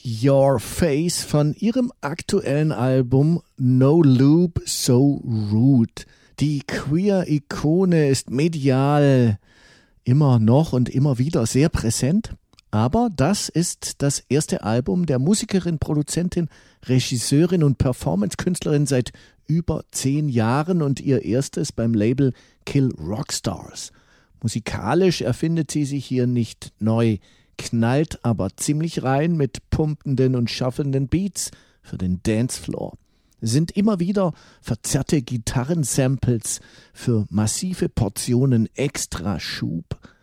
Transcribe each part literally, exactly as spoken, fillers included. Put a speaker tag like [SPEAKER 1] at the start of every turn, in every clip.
[SPEAKER 1] Your Face von ihrem aktuellen Album No Lube, So Rude. Die Queer-Ikone ist medial immer noch und immer wieder sehr präsent, aber das ist das erste Album der Musikerin, Produzentin, Regisseurin und Performance-Künstlerin seit über zehn Jahren und ihr erstes beim Label Kill Rockstars. Musikalisch erfindet sie sich hier nicht neu, knallt aber ziemlich rein mit pumpenden und shufflenden Beats für den Dancefloor. Es sind immer wieder verzerrte Gitarrensamples für massive Portionen Extraschub.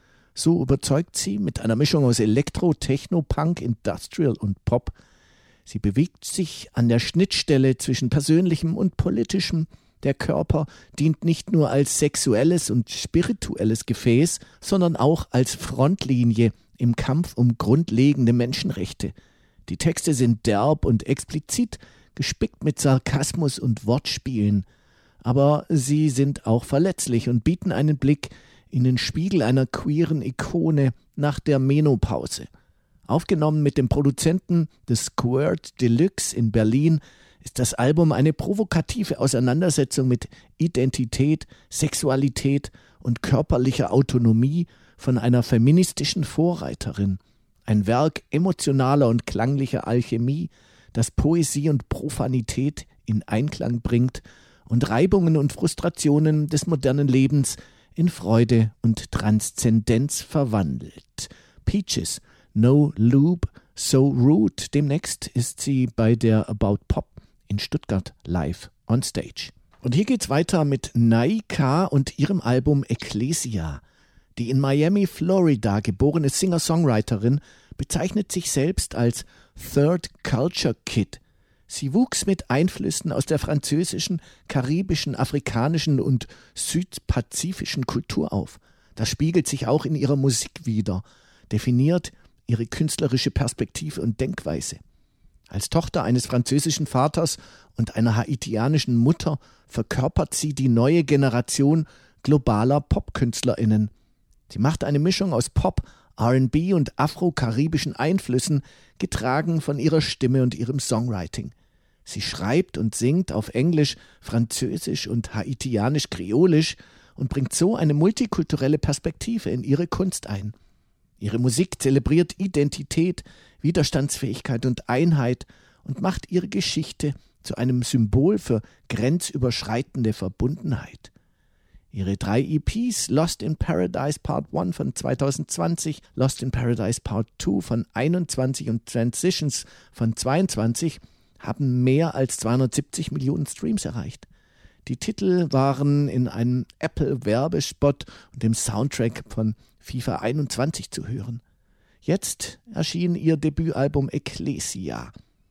[SPEAKER 1] So überzeugt sie mit einer Mischung aus Elektro, Techno, Punk, Industrial und Pop. Sie bewegt sich an der Schnittstelle zwischen Persönlichem und Politischem. Der Körper dient nicht nur als sexuelles und spirituelles Gefäß, sondern auch als Frontlinie im Kampf um grundlegende Menschenrechte. Die Texte sind derb und explizit, gespickt mit Sarkasmus und Wortspielen. Aber sie sind auch verletzlich und bieten einen Blick in den Spiegel einer queeren Ikone nach der Menopause. Aufgenommen mit dem Produzenten des Squirt Deluxe in Berlin, ist das Album eine provokative Auseinandersetzung mit Identität, Sexualität und körperlicher Autonomie von einer feministischen Vorreiterin. Ein Werk emotionaler und klanglicher Alchemie, das Poesie und Profanität in Einklang bringt und Reibungen und Frustrationen des modernen Lebens in Freude und Transzendenz verwandelt. Peaches, No Lube, So Rude. Demnächst ist sie bei der About Pop in Stuttgart live on stage. Und hier geht's weiter mit Naika und ihrem Album Ecclesia. Die in Miami, Florida geborene Singer-Songwriterin bezeichnet sich selbst als Third Culture Kid. Sie wuchs mit Einflüssen aus der französischen, karibischen, afrikanischen und südpazifischen Kultur auf. Das spiegelt sich auch in ihrer Musik wider, definiert ihre künstlerische Perspektive und Denkweise. Als Tochter eines französischen Vaters und einer haitianischen Mutter verkörpert sie die neue Generation globaler PopkünstlerInnen. Sie macht eine Mischung aus Pop, R and B und afro-karibischen Einflüssen, getragen von ihrer Stimme und ihrem Songwriting. Sie schreibt und singt auf Englisch, Französisch und Haitianisch-Kreolisch und bringt so eine multikulturelle Perspektive in ihre Kunst ein. Ihre Musik zelebriert Identität, Widerstandsfähigkeit und Einheit und macht ihre Geschichte zu einem Symbol für grenzüberschreitende Verbundenheit. Ihre drei E Ps, Lost in Paradise Part eins von zwanzig zwanzig, Lost in Paradise Part zwei von einundzwanzig und Transitions von zweiundzwanzig, haben mehr als zweihundertsiebzig Millionen Streams erreicht. Die Titel waren in einem Apple-Werbespot und dem Soundtrack von FIFA einundzwanzig zu hören. Jetzt erschien ihr Debütalbum Ecclesia.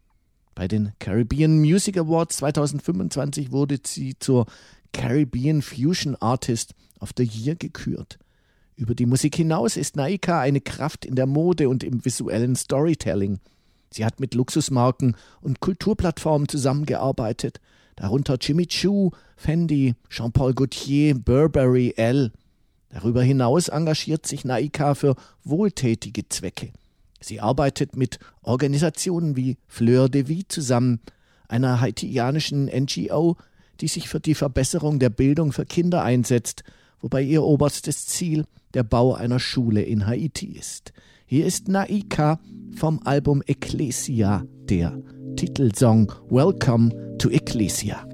[SPEAKER 1] Bei den Caribbean Music Awards zwanzig fünfundzwanzig wurde sie zur Caribbean Fusion Artist of the Year gekürt. Über die Musik hinaus ist Naika eine Kraft in der Mode und im visuellen Storytelling. Sie hat mit Luxusmarken und Kulturplattformen zusammengearbeitet, darunter Jimmy Choo, Fendi, Jean-Paul Gaultier, Burberry, Elle. Darüber hinaus engagiert sich Naika für wohltätige Zwecke. Sie arbeitet mit Organisationen wie Fleur de Vie zusammen, einer haitianischen N G O, die sich für die Verbesserung der Bildung für Kinder einsetzt, wobei ihr oberstes Ziel der Bau einer Schule in Haiti ist. Hier ist Naika vom Album Ecclesia, der Titelsong Welcome to Ecclesia.